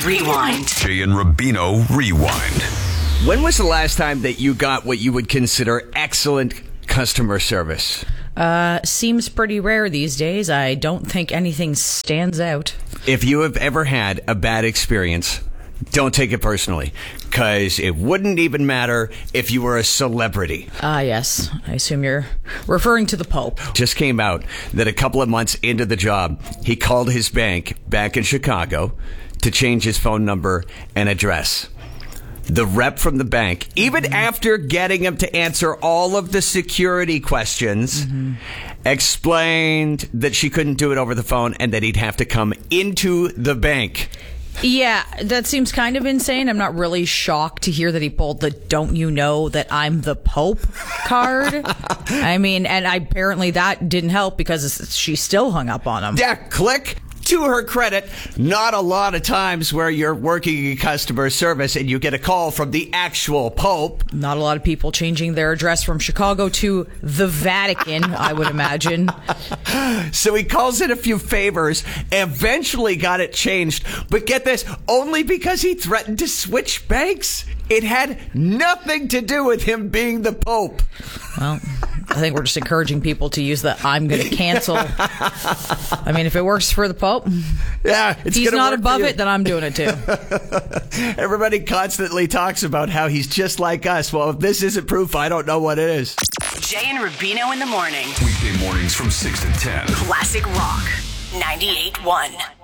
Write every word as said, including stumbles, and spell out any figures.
Rewind. Jay and Rubino Rewind. When was the last time that you got what you would consider excellent customer service? Uh, seems pretty rare these days. I don't think anything stands out. If you have ever had a bad experience, don't take it personally, because it wouldn't even matter if you were a celebrity. Ah, yes. I assume you're referring to the Pope. Just came out that a couple of months into the job, he called his bank back in Chicago to change his phone number and address. The rep from the bank, even mm-hmm. after getting him to answer all of the security questions, mm-hmm. explained that she couldn't do it over the phone and that he'd have to come into the bank. Yeah, that seems kind of insane. I'm not really shocked to hear that he pulled the "don't you know that I'm the Pope" card. I mean, and apparently that didn't help because she still hung up on him. Yeah, click. To her credit, not a lot of times where you're working in customer service and you get a call from the actual Pope. Not a lot of people changing their address from Chicago to the Vatican, I would imagine. So he calls in a few favors, eventually got it changed. But get this, only because he threatened to switch banks. It had nothing to do with him being the Pope. Well, I think we're just encouraging people to use the "I'm going to cancel." I mean, if it works for the Pope, yeah, it's he's not work above it, then I'm doing it too. Everybody constantly talks about how he's just like us. Well, if this isn't proof, I don't know what it is. Jay and Rubino in the morning. Weekday mornings from six to ten. Classic Rock ninety-eight point one.